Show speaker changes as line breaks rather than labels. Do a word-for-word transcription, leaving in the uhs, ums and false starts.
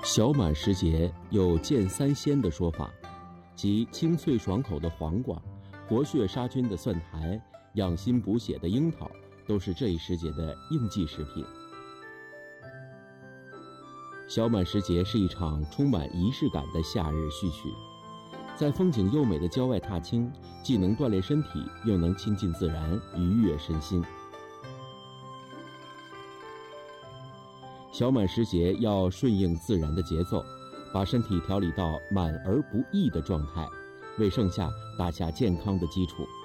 小满时节有见三鲜的说法，即清脆爽口的黄瓜、活血杀菌的蒜苔、养心补血的樱桃，都是这一时节的应季食品。小满时节是一场充满仪式感的夏日序曲，在风景优美的郊外踏青，既能锻炼身体，又能亲近自然，愉悦身心。小满时节要顺应自然的节奏，把身体调理到满而不溢的状态，为盛夏打下健康的基础。